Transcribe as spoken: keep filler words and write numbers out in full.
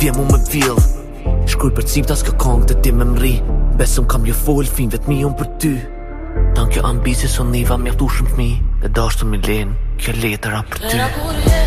Ti e mu me vjell Shkruj për cipta s'ka kong të ti me mri Besëm kam jo fol fin vetëmi unë për ty Tan kjo ambici son niva mjaftu shumë fmi E dashtë të mi len Kjo letëra për ty